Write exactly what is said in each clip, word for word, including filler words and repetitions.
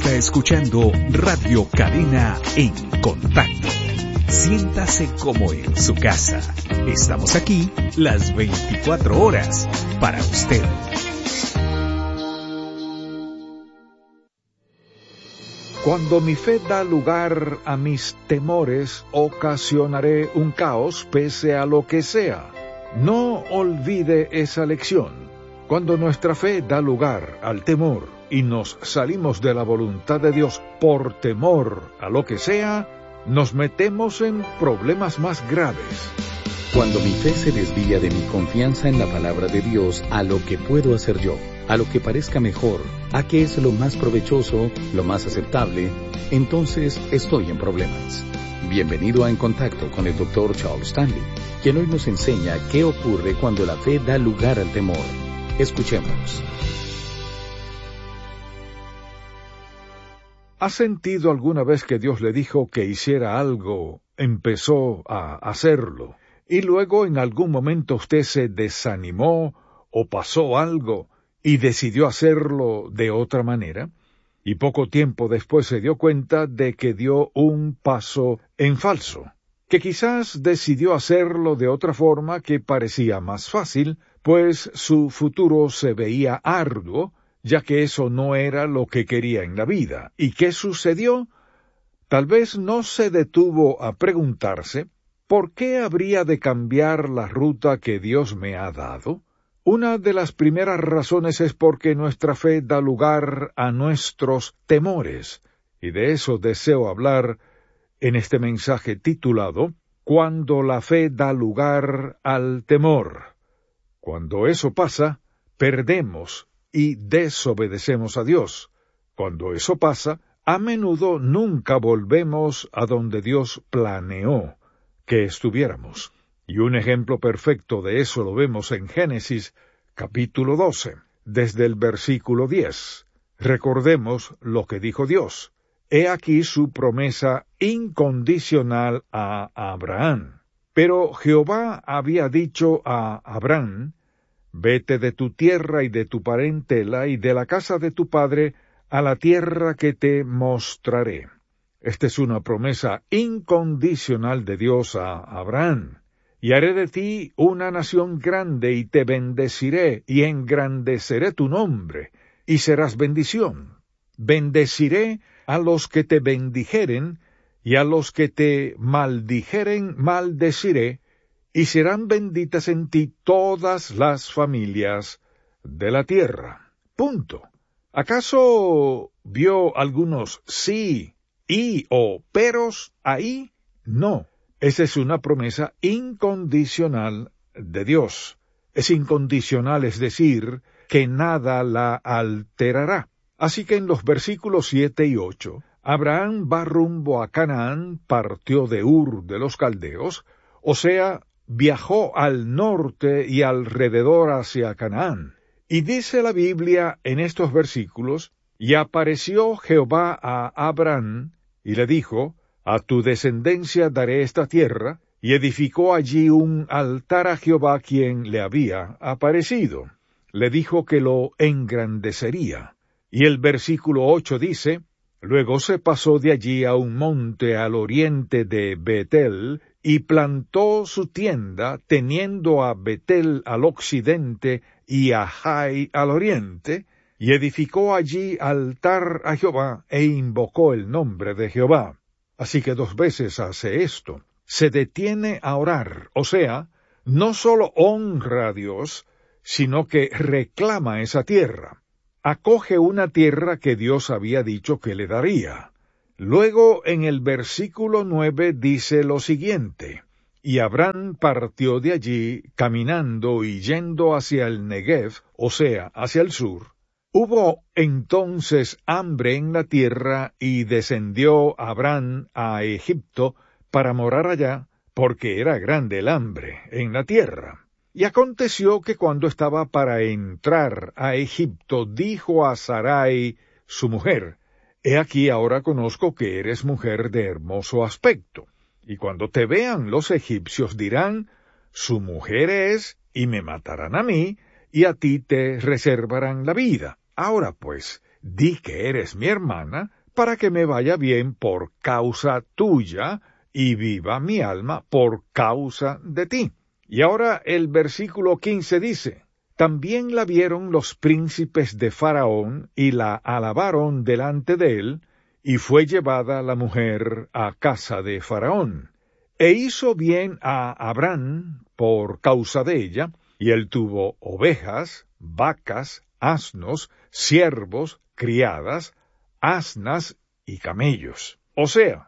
está escuchando Radio Cadena en Contacto. Siéntase como en su casa. Estamos aquí las veinticuatro horas para usted. Cuando mi fe da lugar a mis temores, ocasionaré un caos pese a lo que sea. No olvide esa lección. Cuando nuestra fe da lugar al temor y nos salimos de la voluntad de Dios por temor a lo que sea, nos metemos en problemas más graves. Cuando mi fe se desvía de mi confianza en la palabra de Dios a lo que puedo hacer yo, a lo que parezca mejor, a qué es lo más provechoso, lo más aceptable, entonces estoy en problemas. Bienvenido a En Contacto con el doctor Charles Stanley, quien hoy nos enseña qué ocurre cuando la fe da lugar al temor. Escuchemos. ¿Ha sentido alguna vez que Dios le dijo que hiciera algo, empezó a hacerlo, y luego en algún momento usted se desanimó o pasó algo y decidió hacerlo de otra manera? Y poco tiempo después se dio cuenta de que dio un paso en falso, que quizás decidió hacerlo de otra forma que parecía más fácil, pues su futuro se veía arduo, ya que eso no era lo que quería en la vida. ¿Y qué sucedió? Tal vez no se detuvo a preguntarse, ¿por qué habría de cambiar la ruta que Dios me ha dado? Una de las primeras razones es porque nuestra fe da lugar a nuestros temores, y de eso deseo hablar en este mensaje titulado Cuando la fe da lugar al temor. Cuando eso pasa, perdemos y desobedecemos a Dios. Cuando eso pasa, a menudo nunca volvemos a donde Dios planeó que estuviéramos. Y un ejemplo perfecto de eso lo vemos en Génesis, capítulo doce, desde el versículo diez. Recordemos lo que dijo Dios. He aquí su promesa incondicional a Abraham. Pero Jehová había dicho a Abraham, vete de tu tierra y de tu parentela y de la casa de tu padre a la tierra que te mostraré. Esta es una promesa incondicional de Dios a Abraham. Y haré de ti una nación grande, y te bendeciré, y engrandeceré tu nombre, y serás bendición. Bendeciré a los que te bendijeren, y a los que te maldijeren maldeciré, y serán benditas en ti todas las familias de la tierra. Punto. ¿Acaso vio algunos sí, y o peros ahí? No. Esa es una promesa incondicional de Dios. Es incondicional, es decir, que nada la alterará. Así que en los versículos siete y ocho, Abraham va rumbo a Canaán, partió de Ur de los Caldeos, o sea, viajó al norte y alrededor hacia Canaán. Y dice la Biblia en estos versículos, y apareció Jehová a Abraham, y le dijo, a tu descendencia daré esta tierra, y edificó allí un altar a Jehová quien le había aparecido. Le dijo que lo engrandecería. Y el versículo ocho dice, luego se pasó de allí a un monte al oriente de Betel, y plantó su tienda, teniendo a Betel al occidente y a Jai al oriente, y edificó allí altar a Jehová, e invocó el nombre de Jehová. Así que dos veces hace esto. Se detiene a orar, o sea, no solo honra a Dios, sino que reclama esa tierra. Acoge una tierra que Dios había dicho que le daría. Luego, en el versículo nueve dice lo siguiente, y Abraham partió de allí, caminando y yendo hacia el Negev, o sea, hacia el sur. Hubo entonces hambre en la tierra, y descendió Abraham a Egipto para morar allá, porque era grande el hambre en la tierra. Y aconteció que cuando estaba para entrar a Egipto, dijo a Sarai, su mujer, he aquí ahora conozco que eres mujer de hermoso aspecto, y cuando te vean los egipcios dirán, su mujer es, y me matarán a mí, y a ti te reservarán la vida. Ahora pues, di que eres mi hermana, para que me vaya bien por causa tuya, y viva mi alma por causa de ti. Y ahora el versículo quince dice, también la vieron los príncipes de Faraón, y la alabaron delante de él, y fue llevada la mujer a casa de Faraón. E hizo bien a Abraham por causa de ella, y él tuvo ovejas, vacas, asnos, siervos, criadas, asnas y camellos. O sea,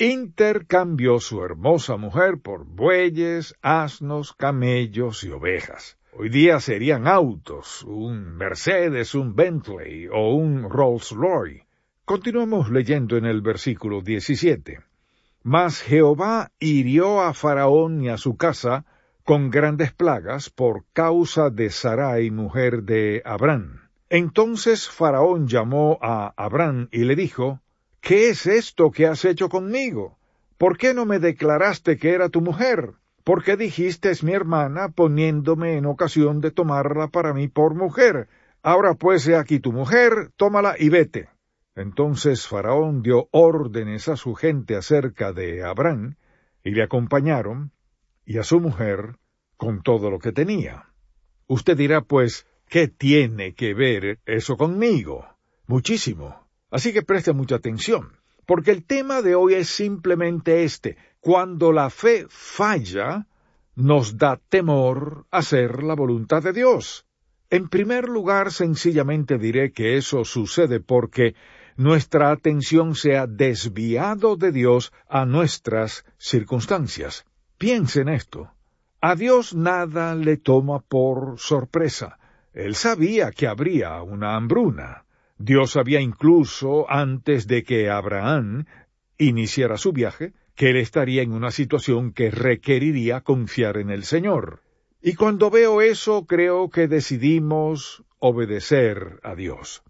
intercambió su hermosa mujer por bueyes, asnos, camellos y ovejas. Hoy día serían autos, un Mercedes, un Bentley o un Rolls-Royce. Continuamos leyendo en el versículo diecisiete. Mas Jehová hirió a Faraón y a su casa con grandes plagas por causa de Sarai, mujer de Abraham. Entonces Faraón llamó a Abraham y le dijo, ¿qué es esto que has hecho conmigo? ¿Por qué no me declaraste que era tu mujer? ¿Por qué dijiste es mi hermana, poniéndome en ocasión de tomarla para mí por mujer? Ahora pues he aquí tu mujer, tómala y vete. Entonces Faraón dio órdenes a su gente acerca de Abraham, y le acompañaron, y a su mujer, con todo lo que tenía. Usted dirá, pues, ¿qué tiene que ver eso conmigo? Muchísimo. Así que preste mucha atención, porque el tema de hoy es simplemente este. Cuando la fe falla, nos da temor hacer la voluntad de Dios. En primer lugar, sencillamente diré que eso sucede porque nuestra atención se ha desviado de Dios a nuestras circunstancias. Piense en esto. A Dios nada le toma por sorpresa. Él sabía que habría una hambruna. Dios sabía incluso, antes de que Abraham iniciara su viaje, que él estaría en una situación que requeriría confiar en el Señor. Y cuando veo eso, creo que decidimos obedecer a Dios.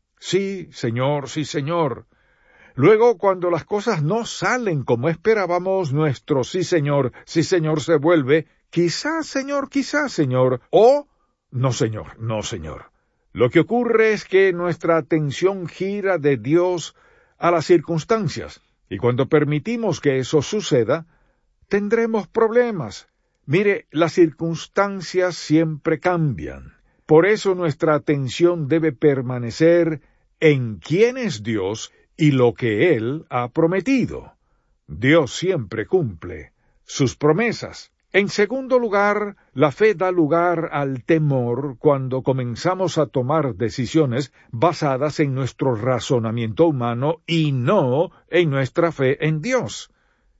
Sí, Señor, sí, Señor. Luego, cuando las cosas no salen como esperábamos, nuestro sí, Señor, sí, Señor se vuelve, quizás, Señor, quizás, Señor, o no, Señor, no, Señor. Lo que ocurre es que nuestra atención gira de Dios a las circunstancias, y cuando permitimos que eso suceda, tendremos problemas. Mire, las circunstancias siempre cambian. Por eso nuestra atención debe permanecer en quién es Dios y lo que Él ha prometido. Dios siempre cumple sus promesas. En segundo lugar, la fe da lugar al temor cuando comenzamos a tomar decisiones basadas en nuestro razonamiento humano y no en nuestra fe en Dios.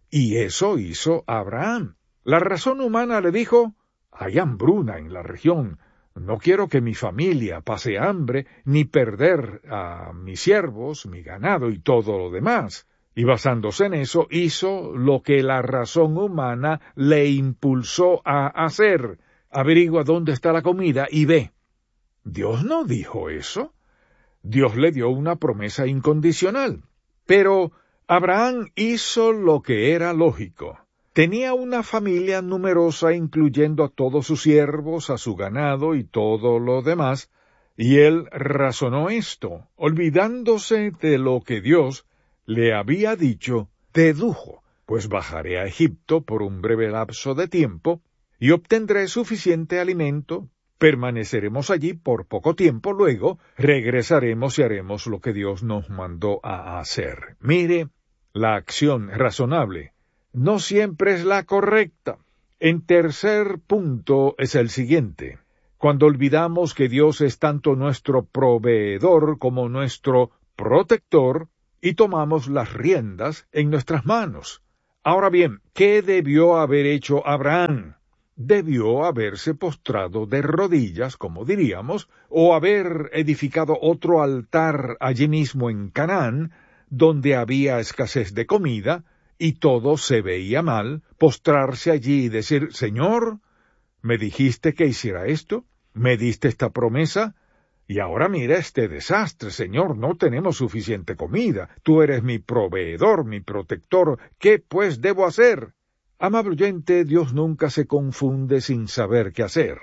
Y eso hizo Abraham. La razón humana le dijo, hay hambruna en la región, no quiero que mi familia pase hambre, ni perder a mis siervos, mi ganado y todo lo demás. Y basándose en eso, hizo lo que la razón humana le impulsó a hacer. Averigua dónde está la comida y ve. Dios no dijo eso. Dios le dio una promesa incondicional. Pero Abraham hizo lo que era lógico. Tenía una familia numerosa, incluyendo a todos sus siervos, a su ganado y todo lo demás, y él razonó esto, olvidándose de lo que Dios le había dicho, dedujo, pues bajaré a Egipto por un breve lapso de tiempo, y obtendré suficiente alimento, permaneceremos allí por poco tiempo, luego regresaremos y haremos lo que Dios nos mandó a hacer. Mire, la acción razonable no siempre es la correcta. En tercer punto es el siguiente. Cuando olvidamos que Dios es tanto nuestro proveedor como nuestro protector, y tomamos las riendas en nuestras manos. Ahora bien, ¿qué debió haber hecho Abraham? Debió haberse postrado de rodillas, como diríamos, o haber edificado otro altar allí mismo en Canaán, donde había escasez de comida, y todo se veía mal, postrarse allí y decir, Señor, ¿me dijiste que hiciera esto? ¿Me diste esta promesa? Y ahora mira este desastre, Señor, no tenemos suficiente comida. Tú eres mi proveedor, mi protector. ¿Qué pues debo hacer? Amable oyente, Dios nunca se confunde sin saber qué hacer.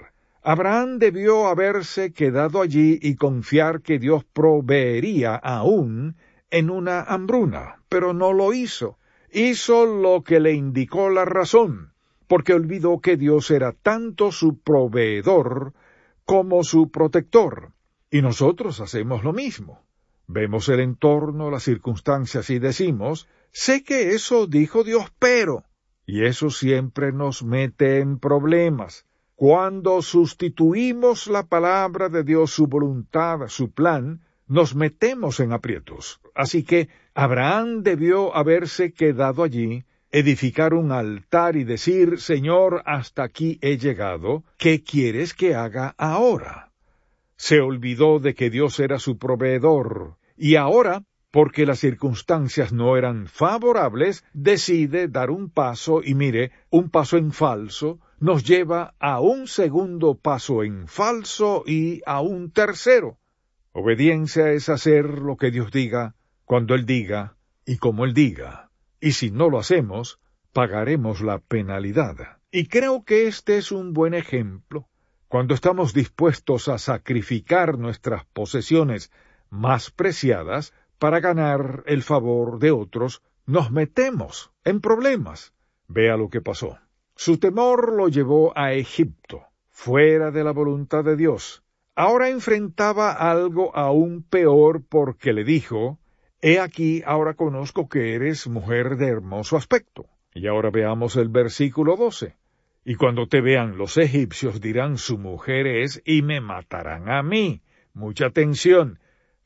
Abraham debió haberse quedado allí y confiar que Dios proveería aún en una hambruna, pero no lo hizo. Hizo lo que le indicó la razón, porque olvidó que Dios era tanto su proveedor como su protector. Y nosotros hacemos lo mismo. Vemos el entorno, las circunstancias y decimos, sé que eso dijo Dios, pero... Y eso siempre nos mete en problemas. Cuando sustituimos la palabra de Dios, su voluntad, su plan, nos metemos en aprietos. Así que Abraham debió haberse quedado allí, edificar un altar y decir, Señor, hasta aquí he llegado, ¿qué quieres que haga ahora? Se olvidó de que Dios era su proveedor, y ahora, porque las circunstancias no eran favorables, decide dar un paso, y mire, un paso en falso nos lleva a un segundo paso en falso y a un tercero. Obediencia es hacer lo que Dios diga, cuando Él diga y como Él diga. Y si no lo hacemos, pagaremos la penalidad. Y creo que este es un buen ejemplo. Cuando estamos dispuestos a sacrificar nuestras posesiones más preciadas para ganar el favor de otros, nos metemos en problemas. Vea lo que pasó. Su temor lo llevó a Egipto, fuera de la voluntad de Dios. Ahora enfrentaba algo aún peor porque le dijo, he aquí, ahora conozco que eres mujer de hermoso aspecto. Y ahora veamos el versículo doce. Y cuando te vean los egipcios dirán, su mujer es, y me matarán a mí. Mucha atención.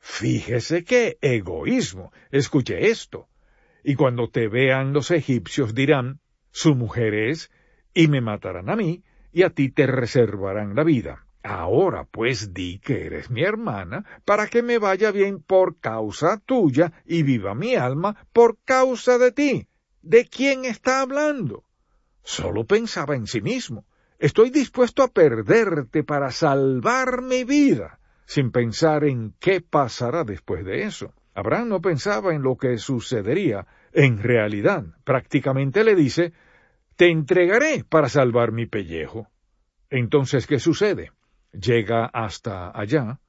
Fíjese qué egoísmo. Escuche esto. Y cuando te vean los egipcios dirán, su mujer es, y me matarán a mí, y a ti te reservarán la vida. Ahora pues di que eres mi hermana, para que me vaya bien por causa tuya, y viva mi alma por causa de ti. ¿De quién está hablando? Solo pensaba en sí mismo. Estoy dispuesto a perderte para salvar mi vida, sin pensar en qué pasará después de eso. Abraham no pensaba en lo que sucedería. En realidad, prácticamente le dice, te entregaré para salvar mi pellejo. Entonces, ¿qué sucede? Llega hasta allá.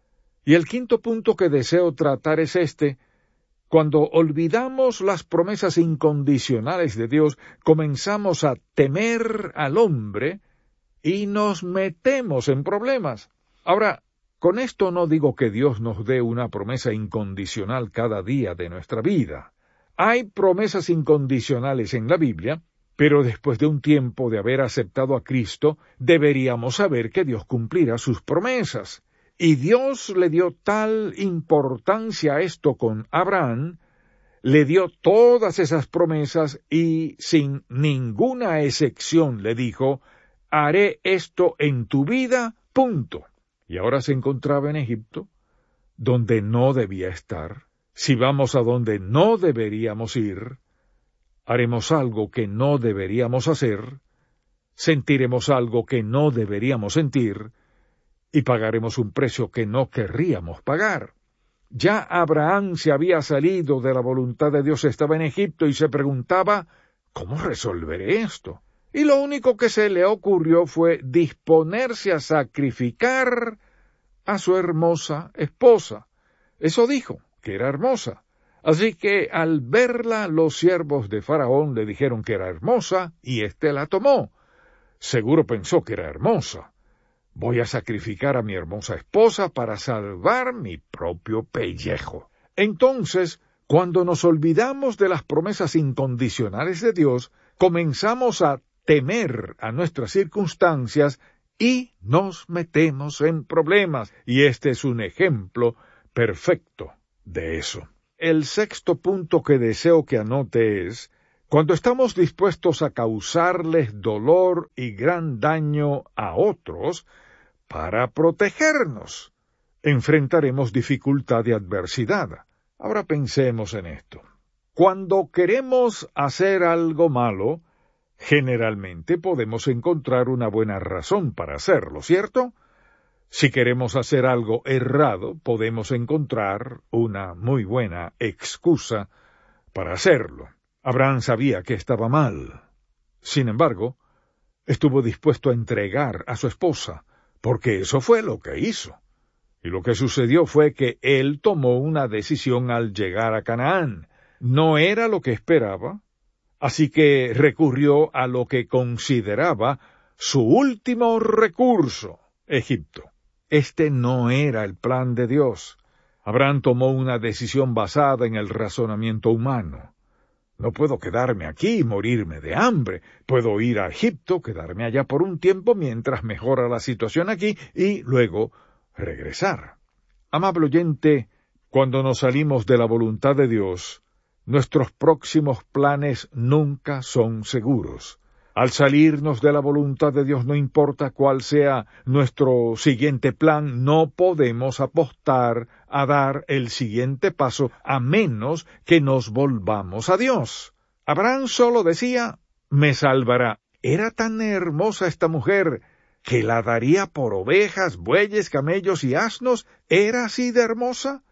Y el quinto punto que deseo tratar es este. Cuando olvidamos las promesas incondicionales de Dios, comenzamos a temer al hombre y nos metemos en problemas. Ahora, con esto no digo que Dios nos dé una promesa incondicional cada día de nuestra vida. Hay promesas incondicionales en la Biblia, pero después de un tiempo de haber aceptado a Cristo, deberíamos saber que Dios cumplirá sus promesas. Y Dios le dio tal importancia a esto con Abraham, le dio todas esas promesas y sin ninguna excepción le dijo, haré esto en tu vida, punto. Y ahora se encontraba en Egipto, donde no debía estar. Si vamos a donde no deberíamos ir, haremos algo que no deberíamos hacer, sentiremos algo que no deberíamos sentir, y pagaremos un precio que no querríamos pagar. Ya Abraham se había salido de la voluntad de Dios, estaba en Egipto y se preguntaba, ¿cómo resolveré esto? Y lo único que se le ocurrió fue disponerse a sacrificar a su hermosa esposa. Eso dijo, que era hermosa. Así que al verla, los siervos de Faraón le dijeron que era hermosa, y éste la tomó. Seguro pensó que era hermosa. Voy a sacrificar a mi hermosa esposa para salvar mi propio pellejo. Entonces, cuando nos olvidamos de las promesas incondicionales de Dios, comenzamos a temer a nuestras circunstancias y nos metemos en problemas. Y este es un ejemplo perfecto de eso. El sexto punto que deseo que anote es, cuando estamos dispuestos a causarles dolor y gran daño a otros para protegernos, enfrentaremos dificultad y adversidad. Ahora pensemos en esto. Cuando queremos hacer algo malo, generalmente podemos encontrar una buena razón para hacerlo, ¿cierto? Si queremos hacer algo errado, podemos encontrar una muy buena excusa para hacerlo. Abraham sabía que estaba mal. Sin embargo, estuvo dispuesto a entregar a su esposa porque eso fue lo que hizo. Y lo que sucedió fue que él tomó una decisión al llegar a Canaán. No era lo que esperaba, así que recurrió a lo que consideraba su último recurso, Egipto. Este no era el plan de Dios. Abraham tomó una decisión basada en el razonamiento humano. No puedo quedarme aquí y morirme de hambre. Puedo ir a Egipto, quedarme allá por un tiempo mientras mejora la situación aquí y luego regresar. Amable oyente, cuando nos salimos de la voluntad de Dios, nuestros próximos planes nunca son seguros. Al salirnos de la voluntad de Dios, no importa cuál sea nuestro siguiente plan, no podemos apostar a dar el siguiente paso a menos que nos volvamos a Dios. Abraham solo decía, me salvará. Era tan hermosa esta mujer que la daría por ovejas, bueyes, camellos y asnos. ¿Era así de hermosa?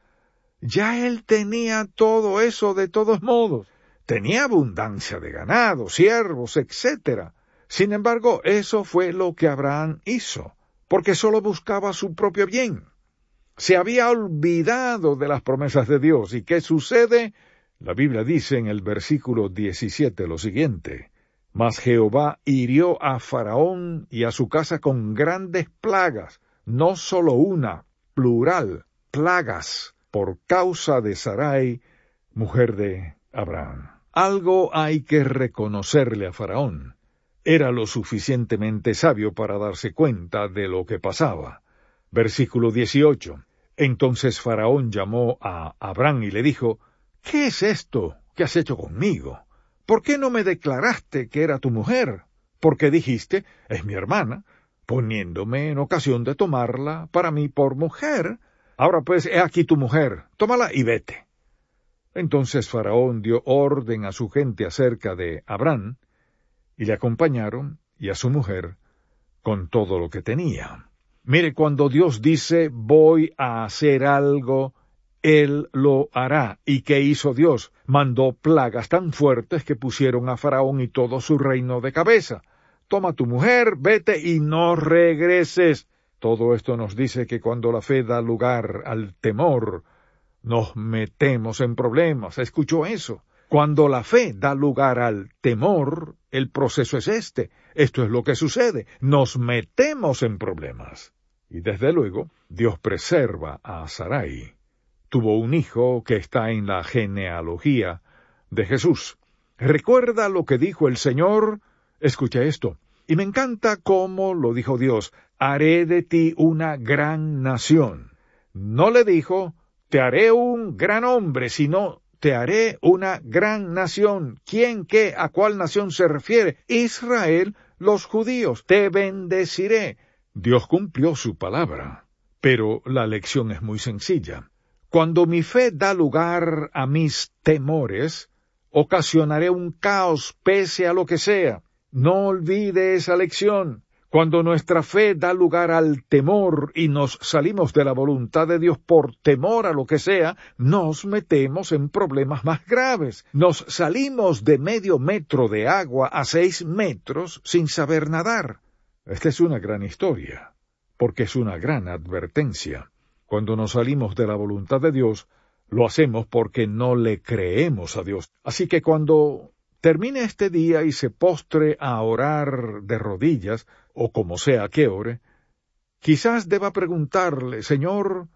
Ya él tenía todo eso de todos modos. Tenía abundancia de ganado, siervos, etcétera. Sin embargo, eso fue lo que Abraham hizo, porque solo buscaba su propio bien. Se había olvidado de las promesas de Dios. ¿Y qué sucede? La Biblia dice en el versículo diecisiete lo siguiente: Mas Jehová hirió a Faraón y a su casa con grandes plagas, no solo una, plural, plagas, por causa de Sarai, mujer de Abraham. Algo hay que reconocerle a Faraón. Era lo suficientemente sabio para darse cuenta de lo que pasaba. Versículo dieciocho. Entonces Faraón llamó a Abraham y le dijo, ¿qué es esto que has hecho conmigo? ¿Por qué no me declaraste que era tu mujer? Porque dijiste, es mi hermana, poniéndome en ocasión de tomarla para mí por mujer. Ahora pues, he aquí tu mujer, tómala y vete. Entonces Faraón dio orden a su gente acerca de Abraham, y le acompañaron, y a su mujer, con todo lo que tenía. Mire, cuando Dios dice, voy a hacer algo, Él lo hará. ¿Y qué hizo Dios? Mandó plagas tan fuertes que pusieron a Faraón y todo su reino de cabeza. Toma tu mujer, vete y no regreses. Todo esto nos dice que cuando la fe da lugar al temor, nos metemos en problemas. ¿Escuchó eso? Cuando la fe da lugar al temor, el proceso es este. Esto es lo que sucede. Nos metemos en problemas. Y desde luego, Dios preserva a Sarai. Tuvo un hijo que está en la genealogía de Jesús. ¿Recuerda lo que dijo el Señor? Escucha esto. Y me encanta cómo lo dijo Dios. Haré de ti una gran nación. No le dijo, te haré un gran hombre, sino te haré una gran nación. ¿Quién, qué, a cuál nación se refiere? Israel, los judíos. Te bendeciré. Dios cumplió su palabra. Pero la lección es muy sencilla. Cuando mi fe da lugar a mis temores, ocasionaré un caos pese a lo que sea. No olvide esa lección. Cuando nuestra fe da lugar al temor y nos salimos de la voluntad de Dios por temor a lo que sea, nos metemos en problemas más graves. Nos salimos de medio metro de agua a seis metros sin saber nadar. Esta es una gran historia, porque es una gran advertencia. Cuando nos salimos de la voluntad de Dios, lo hacemos porque no le creemos a Dios. Así que cuando termine este día y se postre a orar de rodillas, o como sea que ore, quizás deba preguntarle, Señor,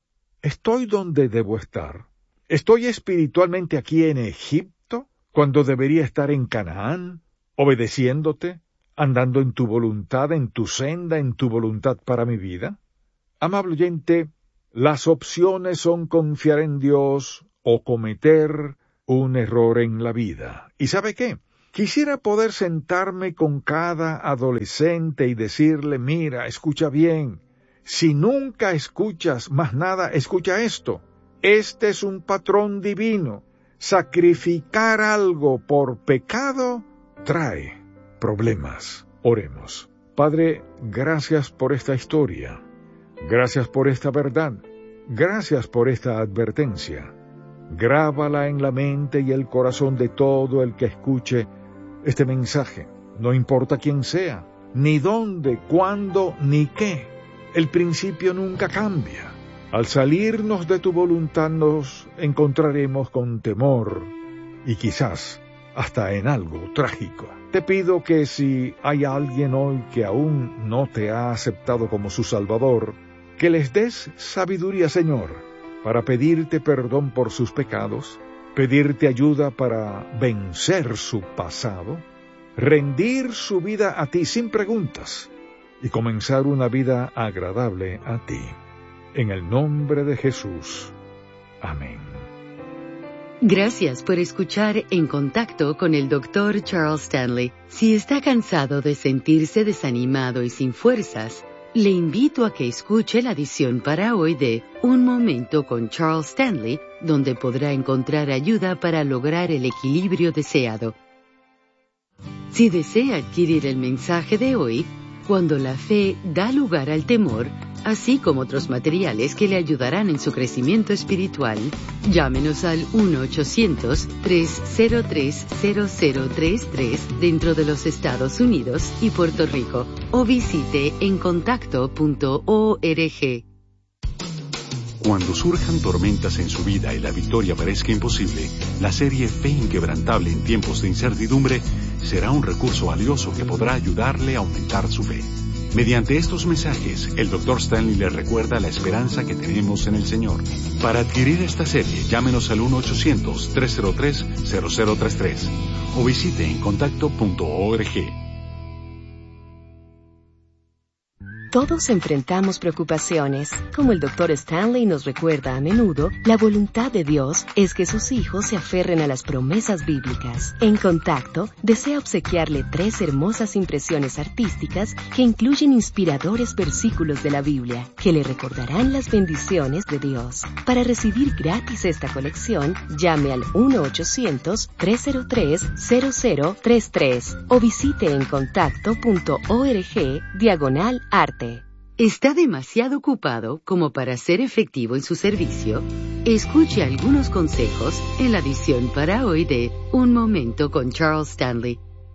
¿estoy donde debo estar? ¿Estoy espiritualmente aquí en Egipto, cuando debería estar en Canaán, obedeciéndote, andando en tu voluntad, en tu senda, en tu voluntad para mi vida? Amable oyente, las opciones son confiar en Dios o cometer un error en la vida. ¿Y sabe qué? Quisiera poder sentarme con cada adolescente y decirle, mira, escucha bien, si nunca escuchas más nada, escucha esto. Este es un patrón divino. Sacrificar algo por pecado trae problemas. Oremos. Padre, gracias por esta historia. Gracias por esta verdad. Gracias por esta advertencia. Grábala en la mente y el corazón de todo el que escuche este mensaje. No importa quién sea, ni dónde, cuándo, ni qué. El principio nunca cambia. Al salirnos de tu voluntad nos encontraremos con temor y quizás hasta en algo trágico. Te pido que si hay alguien hoy que aún no te ha aceptado como su Salvador, que les des sabiduría, Señor, para pedirte perdón por sus pecados, pedirte ayuda para vencer su pasado, rendir su vida a ti sin preguntas y comenzar una vida agradable a ti. En el nombre de Jesús. Amén. Gracias por escuchar En Contacto con el doctor Charles Stanley. Si está cansado de sentirse desanimado y sin fuerzas, le invito a que escuche la edición para hoy de Un Momento con Charles Stanley, donde podrá encontrar ayuda para lograr el equilibrio deseado. Si desea adquirir el mensaje de hoy, Cuando la fe da lugar al temor, así como otros materiales que le ayudarán en su crecimiento espiritual, llámenos al uno ochocientos, tres cero tres, cero cero tres tres dentro de los Estados Unidos y Puerto Rico o visite en contacto punto org. Cuando surjan tormentas en su vida y la victoria parezca imposible, la serie Fe Inquebrantable en tiempos de incertidumbre será un recurso valioso que podrá ayudarle a aumentar su fe. Mediante estos mensajes, el doctor Stanley le recuerda la esperanza que tenemos en el Señor. Para adquirir esta serie, llámenos al uno ochocientos, tres cero tres, cero cero tres tres o visite en contacto punto org. Todos enfrentamos preocupaciones. Como el doctor Stanley nos recuerda a menudo, la voluntad de Dios es que sus hijos se aferren a las promesas bíblicas. En Contacto, desea obsequiarle tres hermosas impresiones artísticas que incluyen inspiradores versículos de la Biblia, que le recordarán las bendiciones de Dios. Para recibir gratis esta colección, llame al uno ochocientos, tres cero tres, cero cero tres tres o visite en contacto punto org diagonal arte. ¿Está demasiado ocupado como para ser efectivo en su servicio? Escuche algunos consejos en la edición para hoy de Un Momento con Charles Stanley.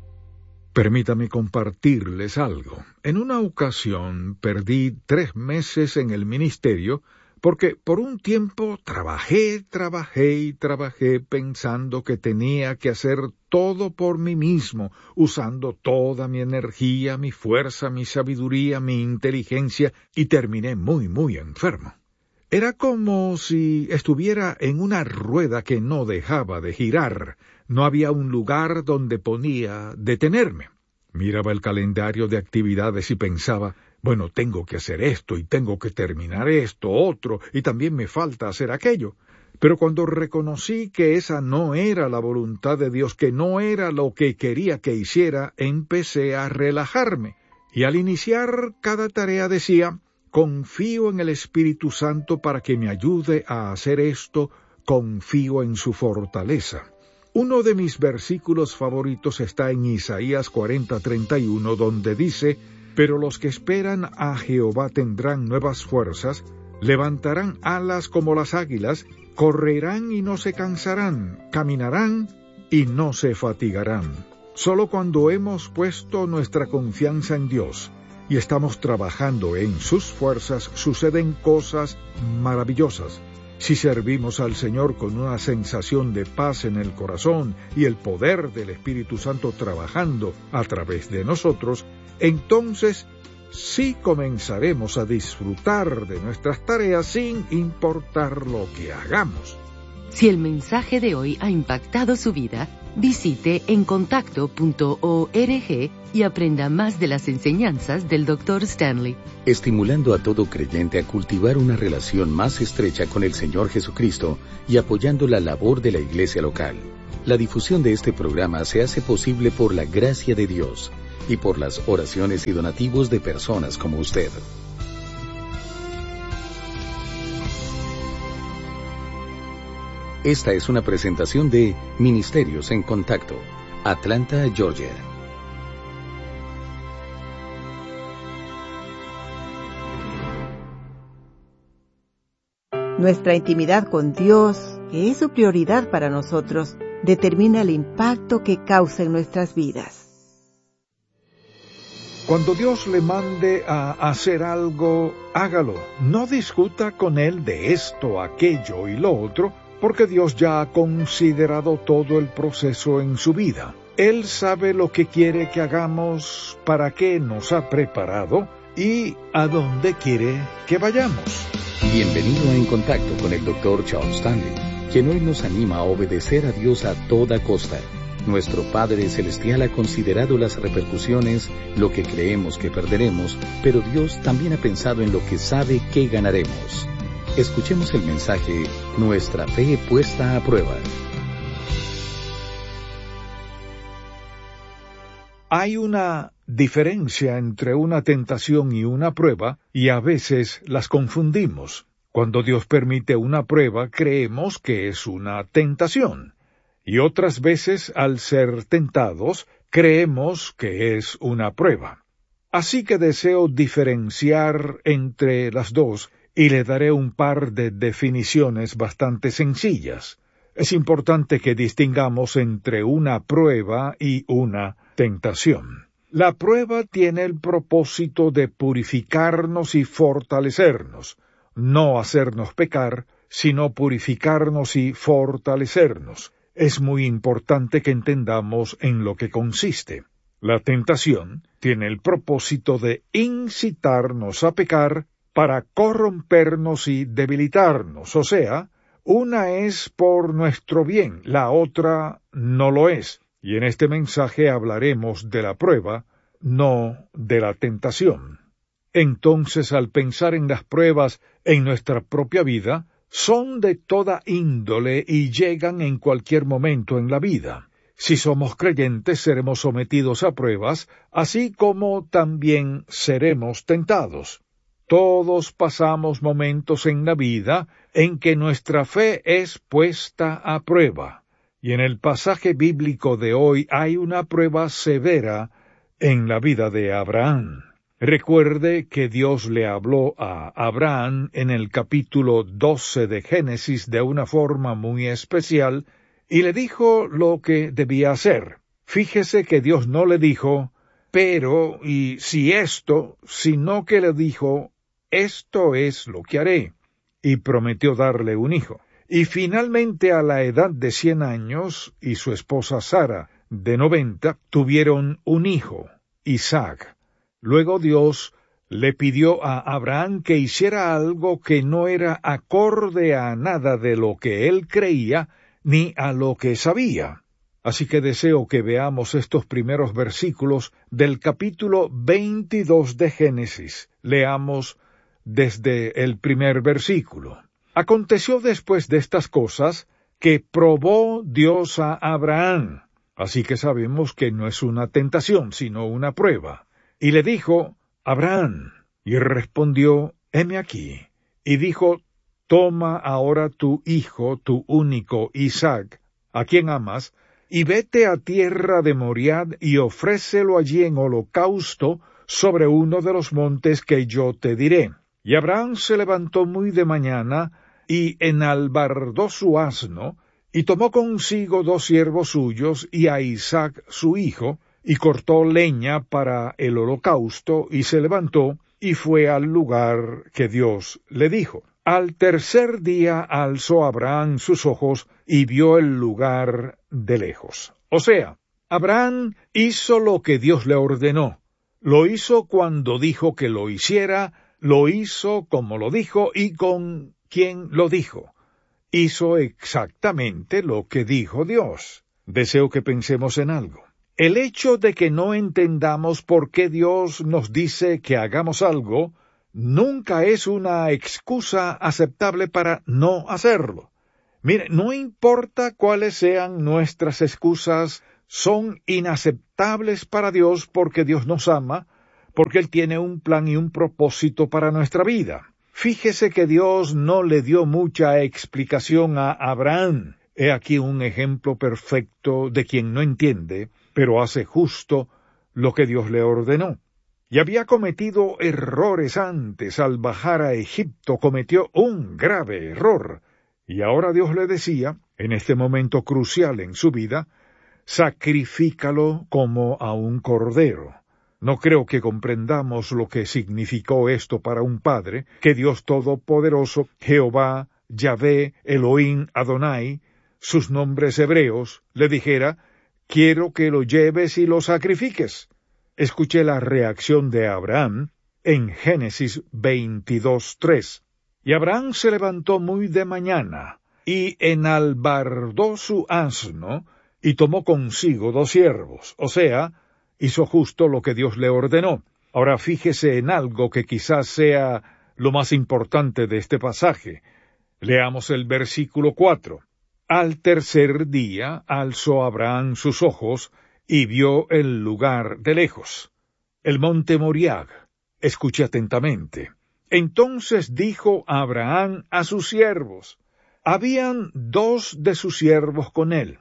Permítame compartirles algo. En una ocasión perdí tres meses en el ministerio porque por un tiempo trabajé, trabajé y trabajé pensando que tenía que hacer todo por mí mismo, usando toda mi energía, mi fuerza, mi sabiduría, mi inteligencia, y terminé muy, muy enfermo. Era como si estuviera en una rueda que no dejaba de girar. No había un lugar donde podía detenerme. Miraba el calendario de actividades y pensaba, bueno, tengo que hacer esto y tengo que terminar esto, otro, y también me falta hacer aquello. Pero cuando reconocí que esa no era la voluntad de Dios, que no era lo que quería que hiciera, empecé a relajarme. Y al iniciar cada tarea decía, confío en el Espíritu Santo para que me ayude a hacer esto, confío en su fortaleza. Uno de mis versículos favoritos está en Isaías cuarenta treinta y uno, donde dice, pero los que esperan a Jehová tendrán nuevas fuerzas, levantarán alas como las águilas, correrán y no se cansarán, caminarán y no se fatigarán. Solo cuando hemos puesto nuestra confianza en Dios y estamos trabajando en sus fuerzas, suceden cosas maravillosas. Si servimos al Señor con una sensación de paz en el corazón y el poder del Espíritu Santo trabajando a través de nosotros, entonces sí comenzaremos a disfrutar de nuestras tareas sin importar lo que hagamos. Si el mensaje de hoy ha impactado su vida, visite en contacto punto org y aprenda más de las enseñanzas del doctor Stanley. Estimulando a todo creyente a cultivar una relación más estrecha con el Señor Jesucristo y apoyando la labor de la iglesia local. La difusión de este programa se hace posible por la gracia de Dios y por las oraciones y donativos de personas como usted. Esta es una presentación de Ministerios en Contacto, Atlanta, Georgia. Nuestra intimidad con Dios, que es su prioridad para nosotros, determina el impacto que causa en nuestras vidas. Cuando Dios le mande a hacer algo, hágalo. No discuta con Él de esto, aquello y lo otro, porque Dios ya ha considerado todo el proceso en su vida. Él sabe lo que quiere que hagamos, para qué nos ha preparado y a dónde quiere que vayamos. Bienvenido a En Contacto con el doctor Charles Stanley, quien hoy nos anima a obedecer a Dios a toda costa. Nuestro Padre Celestial ha considerado las repercusiones, lo que creemos que perderemos, pero Dios también ha pensado en lo que sabe que ganaremos. Escuchemos el mensaje, Nuestra Fe Puesta a Prueba. Hay una diferencia entre una tentación y una prueba, y a veces las confundimos. Cuando Dios permite una prueba, creemos que es una tentación. Y otras veces, al ser tentados, creemos que es una prueba. Así que deseo diferenciar entre las dos y le daré un par de definiciones bastante sencillas. Es importante que distingamos entre una prueba y una tentación. La prueba tiene el propósito de purificarnos y fortalecernos, no hacernos pecar, sino purificarnos y fortalecernos. Es muy importante que entendamos en lo que consiste. La tentación tiene el propósito de incitarnos a pecar para corrompernos y debilitarnos, o sea, una es por nuestro bien, la otra no lo es. Y en este mensaje hablaremos de la prueba, no de la tentación. Entonces, al pensar en las pruebas en nuestra propia vida, son de toda índole y llegan en cualquier momento en la vida. Si somos creyentes, seremos sometidos a pruebas, así como también seremos tentados. Todos pasamos momentos en la vida en que nuestra fe es puesta a prueba. Y en el pasaje bíblico de hoy hay una prueba severa en la vida de Abraham. Recuerde que Dios le habló a Abraham en el capítulo doce de Génesis de una forma muy especial y le dijo lo que debía hacer. Fíjese que Dios no le dijo, pero y si esto, sino que le dijo, esto es lo que haré, y prometió darle un hijo. Y finalmente a la edad de cien años y su esposa Sara de noventa tuvieron un hijo, Isaac. Luego Dios le pidió a Abraham que hiciera algo que no era acorde a nada de lo que él creía ni a lo que sabía. Así que deseo que veamos estos primeros versículos del capítulo veintidós de Génesis. Leamos desde el primer versículo. Aconteció después de estas cosas que probó Dios a Abraham. Así que sabemos que no es una tentación, sino una prueba. Y le dijo, Abraham, y respondió, heme aquí. Y dijo, toma ahora tu hijo, tu único Isaac, a quien amas, y vete a tierra de Moriad y ofrécelo allí en holocausto sobre uno de los montes que yo te diré. Y Abraham se levantó muy de mañana, y enalbardó su asno, y tomó consigo dos siervos suyos, y a Isaac su hijo, y cortó leña para el holocausto, y se levantó, y fue al lugar que Dios le dijo. Al tercer día alzó Abraham sus ojos, y vio el lugar de lejos. O sea, Abraham hizo lo que Dios le ordenó. Lo hizo cuando dijo que lo hiciera, lo hizo como lo dijo, y con quien lo dijo. Hizo exactamente lo que dijo Dios. Deseo que pensemos en algo. El hecho de que no entendamos por qué Dios nos dice que hagamos algo, nunca es una excusa aceptable para no hacerlo. Mire, no importa cuáles sean nuestras excusas, son inaceptables para Dios porque Dios nos ama, porque Él tiene un plan y un propósito para nuestra vida. Fíjese que Dios no le dio mucha explicación a Abraham. He aquí un ejemplo perfecto de quien no entiende, pero hace justo lo que Dios le ordenó. Y había cometido errores antes. Al bajar a Egipto cometió un grave error. Y ahora Dios le decía, en este momento crucial en su vida, sacrifícalo como a un cordero. No creo que comprendamos lo que significó esto para un padre, que Dios Todopoderoso, Jehová, Yahvé, Elohim, Adonai, sus nombres hebreos, le dijera, quiero que lo lleves y lo sacrifiques. Escuché la reacción de Abraham en Génesis veintidós tres. Y Abraham se levantó muy de mañana, y enalbardó su asno, y tomó consigo dos siervos, o sea, hizo justo lo que Dios le ordenó. Ahora fíjese en algo que quizás sea lo más importante de este pasaje. Leamos el versículo cuatro. Al tercer día alzó Abraham sus ojos y vio el lugar de lejos, el monte Moriah. Escuche atentamente. Entonces dijo Abraham a sus siervos. Habían dos de sus siervos con él.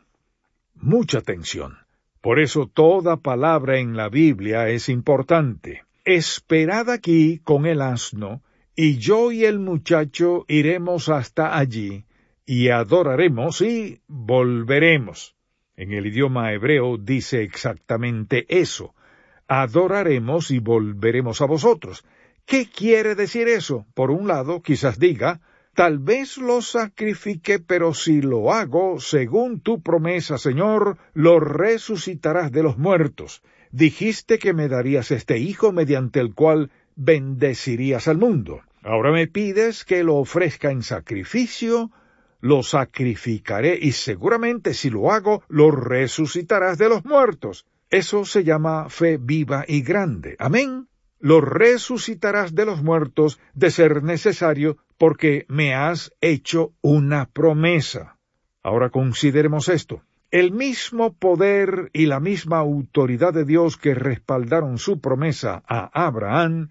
Mucha atención. Por eso toda palabra en la Biblia es importante. Esperad aquí con el asno, y yo y el muchacho iremos hasta allí, y adoraremos y volveremos. En el idioma hebreo dice exactamente eso. Adoraremos y volveremos a vosotros. ¿Qué quiere decir eso? Por un lado, quizás diga, tal vez lo sacrifique, pero si lo hago, según tu promesa, Señor, lo resucitarás de los muertos. Dijiste que me darías este hijo mediante el cual bendecirías al mundo. Ahora me pides que lo ofrezca en sacrificio, lo sacrificaré y seguramente si lo hago, lo resucitarás de los muertos. Eso se llama fe viva y grande. Amén. Lo resucitarás de los muertos de ser necesario porque me has hecho una promesa. Ahora consideremos esto. El mismo poder y la misma autoridad de Dios que respaldaron su promesa a Abraham,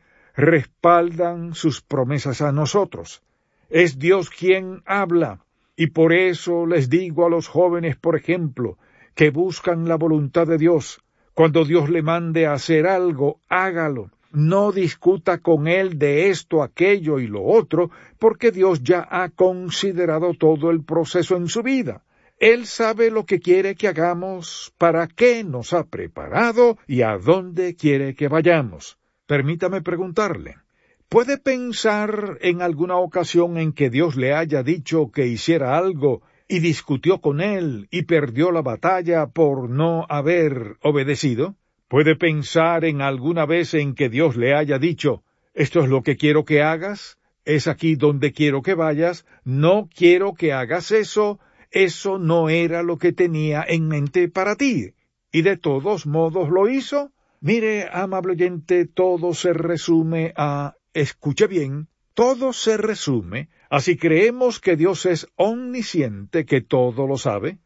respaldan sus promesas a nosotros. Es Dios quien habla, y por eso les digo a los jóvenes, por ejemplo, que buscan la voluntad de Dios. Cuando Dios le mande a hacer algo, hágalo. No discuta con Él de esto, aquello y lo otro, porque Dios ya ha considerado todo el proceso en su vida. Él sabe lo que quiere que hagamos, para qué nos ha preparado y a dónde quiere que vayamos. Permítame preguntarle, ¿puede pensar en alguna ocasión en que Dios le haya dicho que hiciera algo y discutió con Él y perdió la batalla por no haber obedecido? ¿Puede pensar en alguna vez en que Dios le haya dicho, esto es lo que quiero que hagas, es aquí donde quiero que vayas, no quiero que hagas eso, eso no era lo que tenía en mente para ti, y de todos modos lo hizo? Mire, amable oyente, todo se resume a, escuche bien, todo se resume a si creemos que Dios es omnisciente, que todo lo sabe,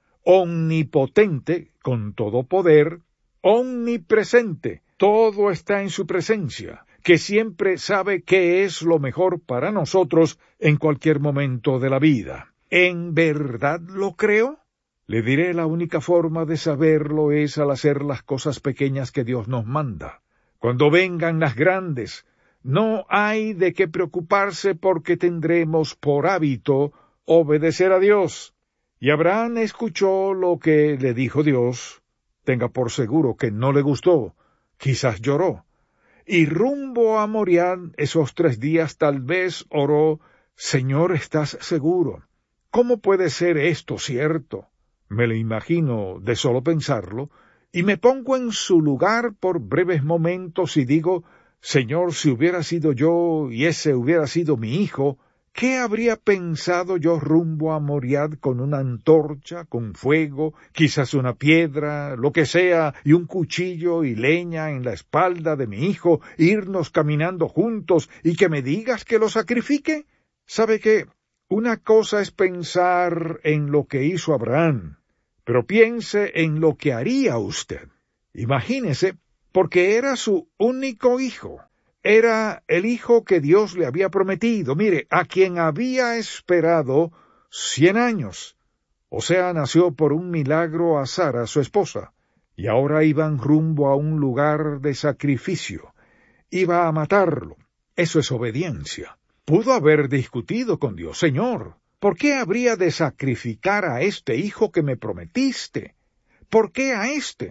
omnipotente, con todo poder, omnipresente, todo está en su presencia, que siempre sabe qué es lo mejor para nosotros en cualquier momento de la vida. ¿En verdad lo creo? Le diré, la única forma de saberlo es al hacer las cosas pequeñas que Dios nos manda. Cuando vengan las grandes, no hay de qué preocuparse porque tendremos por hábito obedecer a Dios. Y Abraham escuchó lo que le dijo Dios. Tenga por seguro que no le gustó, quizás lloró. Y rumbo a Moriah, esos tres días tal vez oró, Señor, ¿estás seguro? ¿Cómo puede ser esto cierto? Me lo imagino de solo pensarlo, y me pongo en su lugar por breves momentos y digo, Señor, si hubiera sido yo y ese hubiera sido mi hijo, ¿qué habría pensado yo rumbo a Moriah con una antorcha, con fuego, quizás una piedra, lo que sea, y un cuchillo y leña en la espalda de mi hijo, irnos caminando juntos y que me digas que lo sacrifique? ¿Sabe qué? Una cosa es pensar en lo que hizo Abraham, pero piense en lo que haría usted. Imagínese, porque era su único hijo. Era el hijo que Dios le había prometido, mire, a quien había esperado cien años. O sea, nació por un milagro a Sara, su esposa, y ahora iban rumbo a un lugar de sacrificio. Iba a matarlo. Eso es obediencia. Pudo haber discutido con Dios, Señor, ¿por qué habría de sacrificar a este hijo que me prometiste? ¿Por qué a este?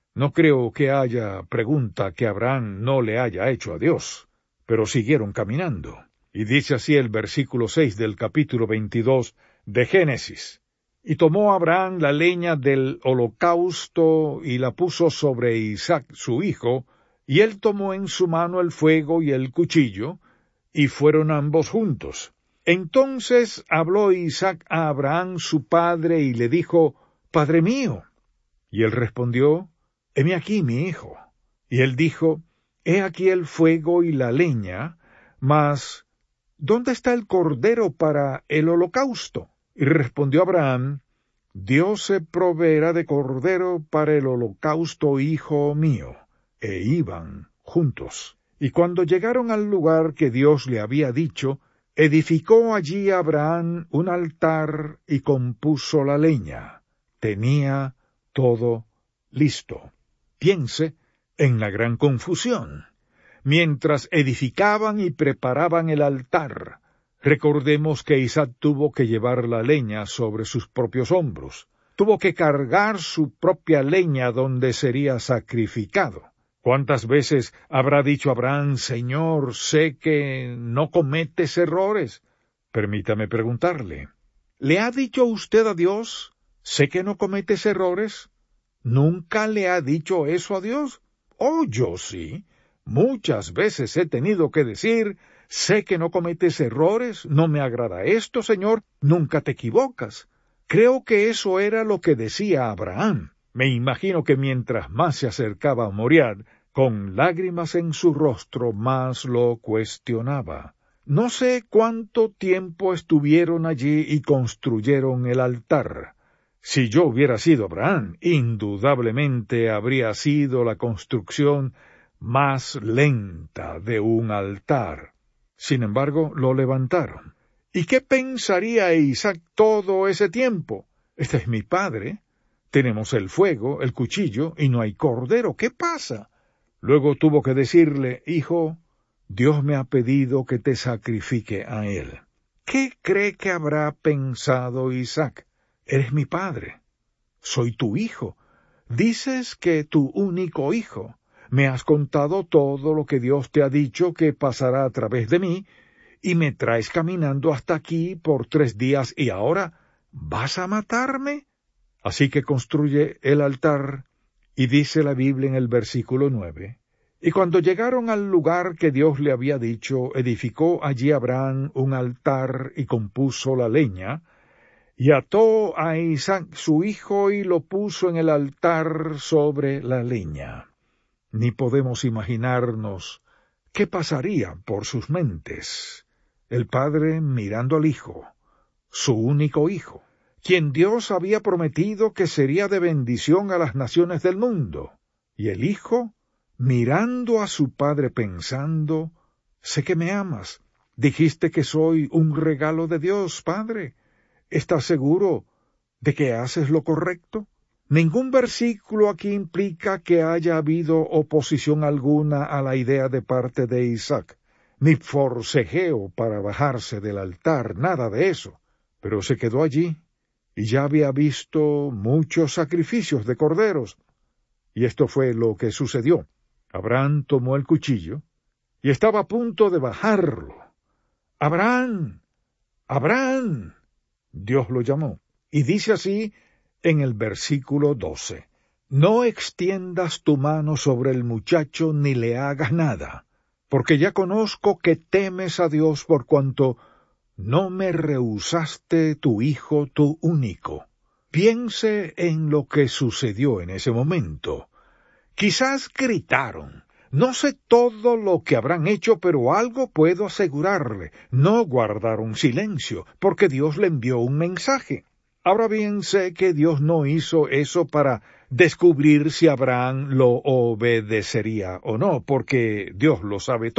No creo que haya pregunta que Abraham no le haya hecho a Dios, pero siguieron caminando. Y dice así el versículo seis del capítulo veintidós de Génesis. Y tomó Abraham la leña del holocausto y la puso sobre Isaac su hijo, y él tomó en su mano el fuego y el cuchillo, y fueron ambos juntos. Entonces habló Isaac a Abraham su padre y le dijo, Padre mío. Y él respondió, Heme aquí, mi hijo. Y él dijo, He aquí el fuego y la leña, mas ¿dónde está el cordero para el holocausto? Y respondió Abraham, Dios se proveerá de cordero para el holocausto, hijo mío. E iban juntos. Y cuando llegaron al lugar que Dios le había dicho, edificó allí Abraham un altar y compuso la leña. Tenía todo listo. Piense en la gran confusión. Mientras edificaban y preparaban el altar, recordemos que Isaac tuvo que llevar la leña sobre sus propios hombros. Tuvo que cargar su propia leña donde sería sacrificado. ¿Cuántas veces habrá dicho Abraham, Señor, sé que no cometes errores? Permítame preguntarle, ¿le ha dicho usted a Dios, sé que no cometes errores? ¿Nunca le ha dicho eso a Dios? Oh, yo sí. Muchas veces he tenido que decir, sé que no cometes errores, no me agrada esto, Señor, nunca te equivocas. Creo que eso era lo que decía Abraham. Me imagino que mientras más se acercaba a Moriah, con lágrimas en su rostro, más lo cuestionaba. No sé cuánto tiempo estuvieron allí y construyeron el altar. Si yo hubiera sido Abraham, indudablemente habría sido la construcción más lenta de un altar. Sin embargo, lo levantaron. ¿Y qué pensaría Isaac todo ese tiempo? Este es mi padre. Tenemos el fuego, el cuchillo, y no hay cordero. ¿Qué pasa? Luego tuvo que decirle, Hijo, Dios me ha pedido que te sacrifique a él. ¿Qué cree que habrá pensado Isaac? Eres mi padre. Soy tu hijo. Dices que tu único hijo. Me has contado todo lo que Dios te ha dicho que pasará a través de mí, y me traes caminando hasta aquí por tres días, y ahora, ¿vas a matarme? Así que construye el altar, y dice la Biblia en el versículo nueve, y cuando llegaron al lugar que Dios le había dicho, edificó allí Abraham un altar y compuso la leña, y ató a Isaac su hijo y lo puso en el altar sobre la leña. Ni podemos imaginarnos qué pasaría por sus mentes. El padre mirando al hijo, su único hijo, quien Dios había prometido que sería de bendición a las naciones del mundo, y el hijo mirando a su padre pensando, sé que me amas, dijiste que soy un regalo de Dios, Padre, ¿estás seguro de que haces lo correcto? Ningún versículo aquí implica que haya habido oposición alguna a la idea de parte de Isaac, ni forcejeo para bajarse del altar, nada de eso, pero se quedó allí, y ya había visto muchos sacrificios de corderos, y esto fue lo que sucedió. Abraham tomó el cuchillo, y estaba a punto de bajarlo. ¡Abraham! ¡Abraham! Dios lo llamó, y dice así en el versículo doce, no extiendas tu mano sobre el muchacho ni le hagas nada, porque ya conozco que temes a Dios por cuanto no me rehusaste tu hijo, tu único. Piense en lo que sucedió en ese momento. Quizás gritaron. No sé todo lo que habrán hecho, pero algo puedo asegurarle. No guardaron silencio, porque Dios le envió un mensaje. Ahora bien, sé que Dios no hizo eso para descubrir si Abraham lo obedecería o no, porque Dios lo sabe todo.